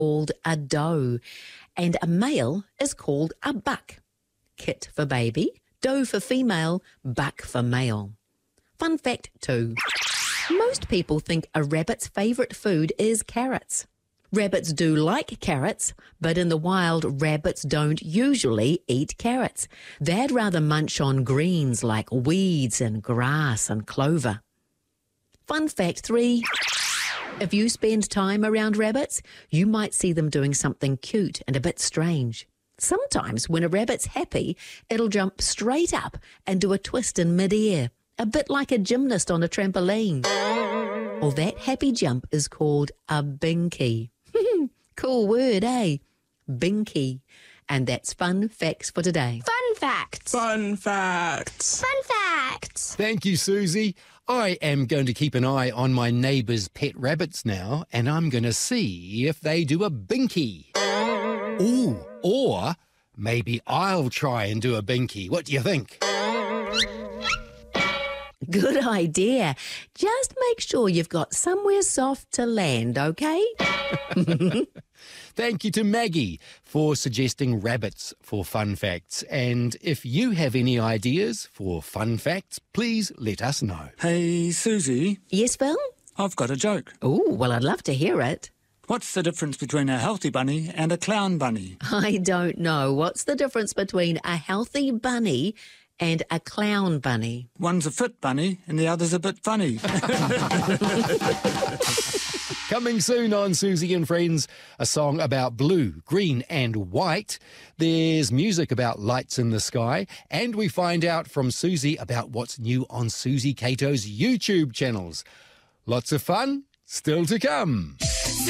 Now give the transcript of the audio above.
called a doe, and a male is called a buck. Kit for baby, doe for female, buck for male. Fun fact 2. Most people think a rabbit's favourite food is carrots. Rabbits do like carrots, but in the wild, rabbits don't usually eat carrots. They'd rather munch on greens like weeds and grass and clover. Fun fact 3. If you spend time around rabbits, you might see them doing something cute and a bit strange. Sometimes when a rabbit's happy, it'll jump straight up and do a twist in mid-air, a bit like a gymnast on a trampoline. Well, that happy jump is called a binky. Cool word, eh? Binky. And that's Fun Facts for today. Fun facts. Fun facts. Fun facts. Thank you, Susie. I am going to keep an eye on my neighbour's pet rabbits now, and I'm going to see if they do a binky. Ooh, or maybe I'll try and do a binky. What do you think? Good idea. Just make sure you've got somewhere soft to land, okay? Thank you to Maggie for suggesting rabbits for fun facts. And if you have any ideas for fun facts, please let us know. Hey, Susie, Yes, Phil? I've got a joke. Oh, well, I'd love to hear it. What's the difference between a healthy bunny and a clown bunny? I don't know. What's the difference between a healthy bunny and a clown bunny? One's a fit bunny and the other's a bit funny. Coming soon on Susie and Friends, a song about blue, green and white. There's music about lights in the sky, and we find out from Susie about what's new on Susie Cato's YouTube channels. Lots of fun still to come.